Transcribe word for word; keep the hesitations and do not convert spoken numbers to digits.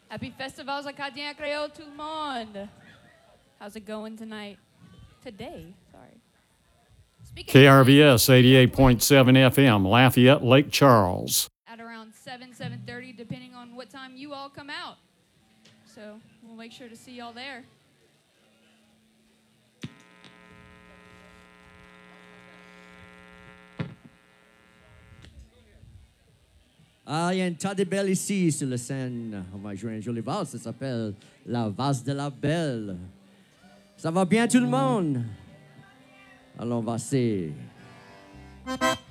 Happy Festivals Acadien Creole, tout le monde. How's it going tonight? Today, sorry. Speaking K R of V S eighty-eight point seven F M, Lafayette, Lake Charles. at around seven, seven thirty, depending on what time you all come out. So we'll make sure to see y'all there. Ah, il y a une tas de belles ici sur la scène. On va jouer une jolie valse, ça s'appelle La Valse de la Belle. Ça va bien tout le monde? Alors on va essayer.